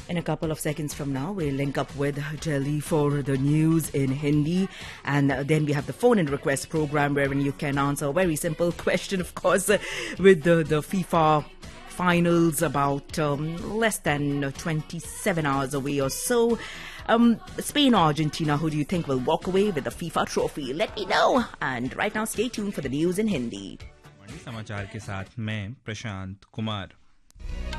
In a couple of seconds from now, we'll link up with Delhi for the news in Hindi. And then we have the phone-in request program wherein you can answer a very simple question, of course, with the FIFA finals about less than 27 hours away or so. Spain or Argentina, who do you think will walk away with the FIFA trophy? Let me know. And right now, stay tuned for the news in Hindi. समाचार के साथ मैं प्रशांत कुमार।